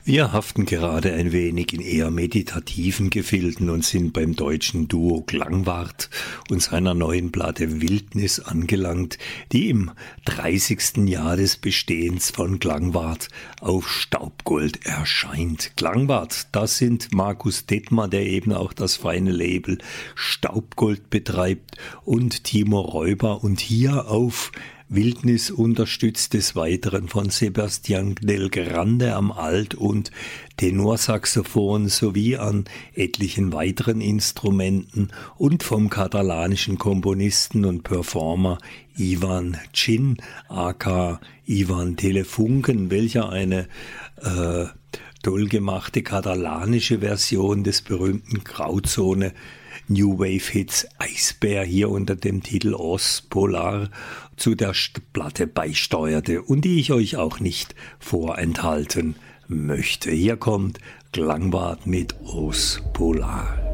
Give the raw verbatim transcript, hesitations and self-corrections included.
Wir haften gerade ein wenig in eher meditativen Gefilden und sind beim deutschen Duo Klangwart und seiner neuen Platte Wildnis angelangt, die im dreißigsten Jahr des Bestehens von Klangwart auf Staubgold erscheint. Klangwart, das sind Markus Detmer, der eben auch das feine Label Staubgold betreibt, und Timo Räuber, und hier auf Wildnis unterstützt des Weiteren von Sebastian del Grande am Alt- und Tenorsaxophon sowie an etlichen weiteren Instrumenten und vom katalanischen Komponisten und Performer Ivan Chin, aka Ivan Telefunken, welcher eine äh, toll gemachte katalanische Version des berühmten Grauzone New Wave Hits Eisbär hier unter dem Titel Os Polar zu der Platte beisteuerte und die ich euch auch nicht vorenthalten möchte. Hier kommt Klangwart mit Os Polar.